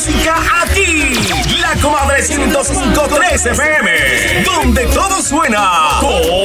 música aquí. La Comadre 105.3 FM, donde todo suena con